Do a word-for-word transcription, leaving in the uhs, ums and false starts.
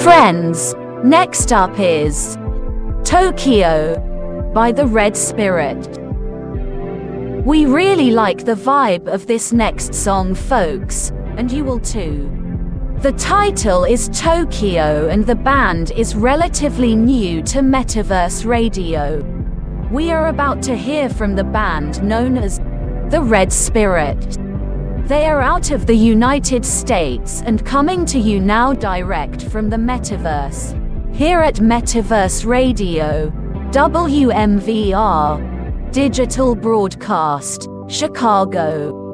Friends, next up is Tokyo by the Red Spirit. We really like the vibe of this next song, folks, and you will too. The title is Tokyo and the band is relatively new to Metaverse Radio. We are about to hear from the band known as the Red Spirit. They are out of the United States and coming to you now direct from the Metaverse, here at Metaverse Radio, W M V R, Digital Broadcast, Chicago.